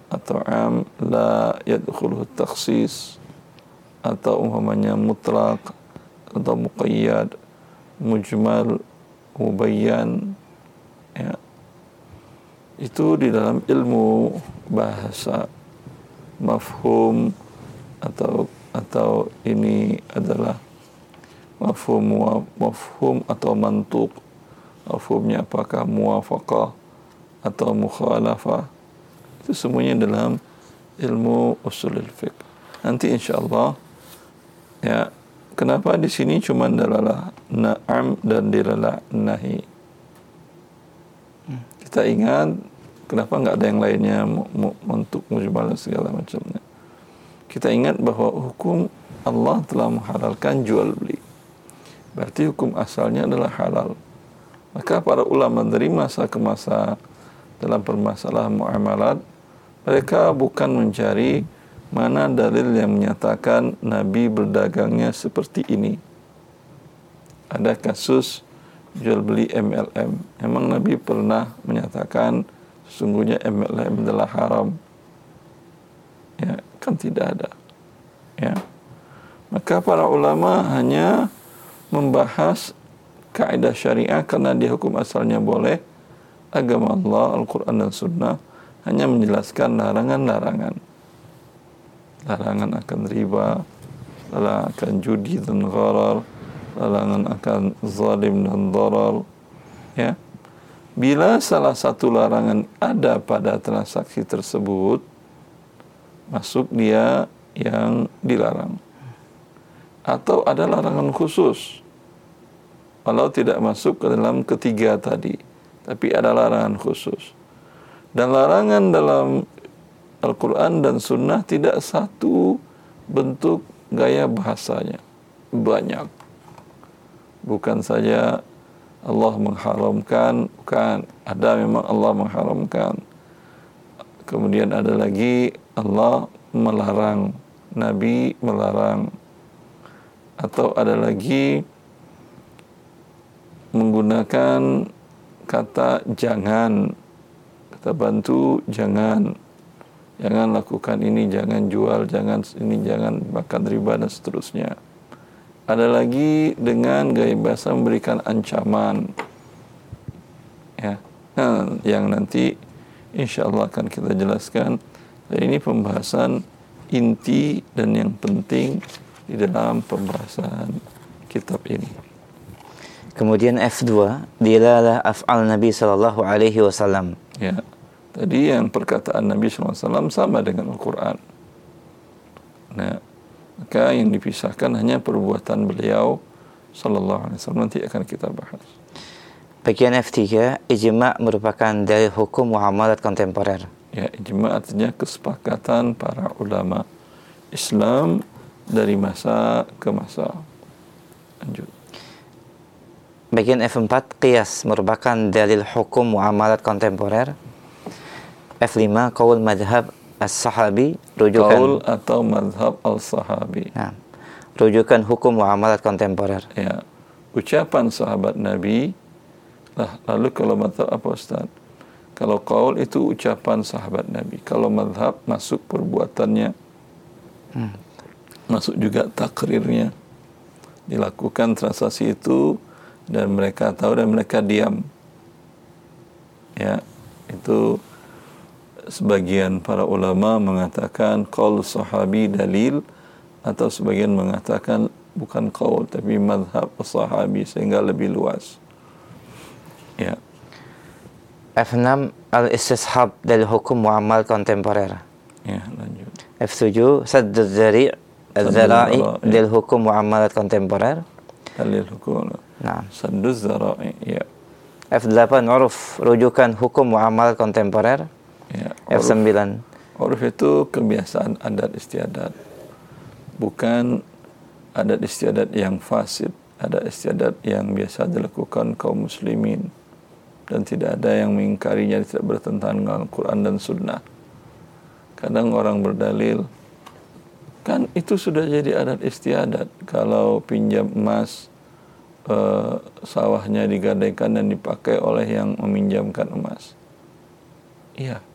atau am la yadkhuluhu takhsis, atau umpamanya mutlaq atau muqayyad, mujmal, mubayyan, ya. Itu di dalam ilmu bahasa mafhum atau ini adalah mafhum atau mantuq. Mafhumnya apakah muwafaqah atau mukhalafah, itu semuanya dalam ilmu usulul fiqh. Nanti insyaallah, ya, kenapa di sini cuma dalalah na'am dan dalalah nahi. Kita ingat kenapa enggak ada yang lainnya untuk mujmal dan segala macamnya. Kita ingat bahwa hukum Allah telah menghalalkan jual beli. Berarti hukum asalnya adalah halal. Maka para ulama dari masa ke masa dalam permasalahan muamalat, mereka bukan mencari mana dalil yang menyatakan Nabi berdagangnya seperti ini. Ada kasus jual beli MLM. Memang Nabi pernah menyatakan sesungguhnya MLM adalah haram? Ya, kan tidak ada. Ya. Maka para ulama hanya membahas kaidah syariah karena dia hukum asalnya boleh. Agama Allah, Al-Quran dan Sunnah hanya menjelaskan larangan-larangan. Larangan akan riba, larangan akan judi dan gharar, larangan akan zalim dan darar. Ya. Bila salah satu larangan ada pada transaksi tersebut, masuk dia yang dilarang. Atau ada larangan khusus, walau tidak masuk ke dalam ketiga tadi, tapi ada larangan khusus. Dan larangan dalam Al-Quran dan Sunnah tidak satu bentuk gaya bahasanya, banyak. Bukan saja Allah mengharamkan, bukan, ada memang Allah mengharamkan. Kemudian ada lagi Allah melarang, Nabi melarang. Atau ada lagi menggunakan kata jangan, kata bantu jangan lakukan ini, jangan jual, jangan ini, jangan makan riba dan seterusnya. Ada lagi dengan gaya bahasa memberikan ancaman, ya, yang nanti insyaallah akan kita jelaskan. Dan ini pembahasan inti dan yang penting di dalam pembahasan kitab ini. Kemudian F2, dilalah af'al Nabi sallallahu alaihi wasallam. Ya. Tadi yang perkataan Nabi sallallahu alaihi wasallam sama dengan Al-Qur'an. Nah, maka yang dipisahkan hanya perbuatan beliau sallallahu alaihi wasallam, nanti akan kita bahas. Bagian F3, ijma' merupakan dalil hukum muamalat kontemporer. Ya, ijma' artinya kesepakatan para ulama Islam dari masa ke masa. Lanjut. Bagian F4, qiyas merupakan dalil hukum muamalat kontemporer. F5, qaul madhab as-sahabi, rujukan Qaul atau madhab al-sahabi. Nah, rujukan hukum muamalat kontemporer. Ya, ucapan sahabat Nabi. Lalu kalau madhab apa Ustaz? Kalau qaul itu ucapan sahabat Nabi. Kalau madhab masuk perbuatannya, masuk juga takrirnya. Dilakukan transaksi itu dan mereka tahu dan mereka diam. Ya, itu sebagian para ulama mengatakan qaul sahabi dalil, atau sebagian mengatakan bukan qaul tapi madhab sahabi sehingga lebih luas. Ya. F6, al-istishab dari hukum muamal kontemporer. Ya, lanjut. F7, sadduz zari' az-zara'i dari hukum muamalat kontemporer. Dalil hukum. Nah. Sadduz zara'i. Ya. F8, uruf, rujukan hukum muamalat kontemporer. Ya. F9, uruf itu kebiasaan adat istiadat. Bukan adat istiadat yang fasid, adat istiadat yang biasa dilakukan kaum muslimin. Dan tidak ada yang mengingkarinya, tidak bertentangan dengan Al-Quran dan Sunnah. Kadang orang berdalil, kan itu sudah jadi adat istiadat. Kalau pinjam emas, sawahnya digadaikan dan dipakai oleh yang meminjamkan emas. Iya,